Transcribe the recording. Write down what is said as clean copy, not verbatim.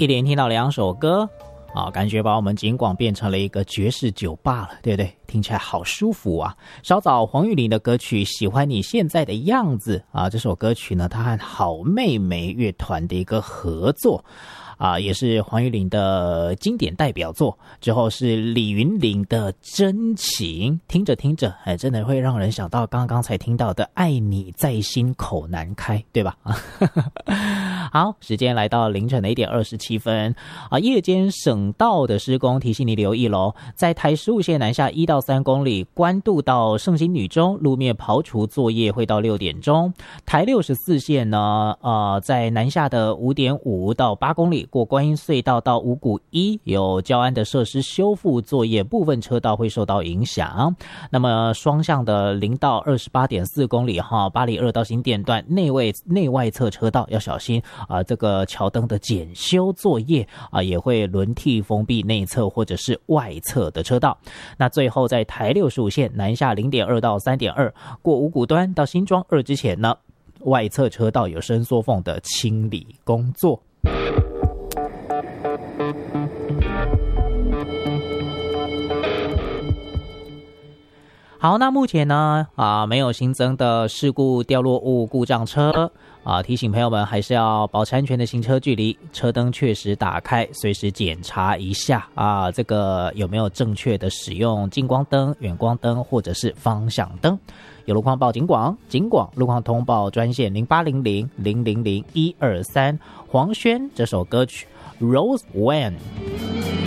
一连听到2首歌啊，感觉把我们景广变成了一个爵士酒吧了，对不对？听起来好舒服啊！稍早黄玉玲的歌曲《喜欢你现在的样子》啊，这首歌曲呢，她和好妹妹乐团的一个合作。也是黄玉玲的经典代表作。之后是李云林的《真情》，听着听着，真的会让人想到刚刚才听到的“爱你在心口难开”，对吧？好，时间来到凌晨的1:27夜间省道的施工提醒你留意咯，在台15线南下1到3公里，关渡到圣心女中路面刨除作业会到6点钟。台64线呢，在南下的5.5到8公里，过观音隧道到五股1有交安的设施修复作业，部分车道会受到影响。那么双向的0到28.4公里巴黎2到新店段内外侧车道要小心这个桥灯的检修作业也会轮替封闭内侧或者是外侧的车道。那最后在台65线南下0.2到3.2，过五股端到新庄2之前呢，外侧车道有伸缩缝的清理工作。好，那目前呢没有新增的事故、掉落物、故障车提醒朋友们还是要保持安全的行车距离，车灯确实打开，随时检查一下这个有没有正确的使用近光灯、远光灯或者是方向灯。有路况报警广路况通报专线0800-000-123。黄轩这首歌曲 Rose When。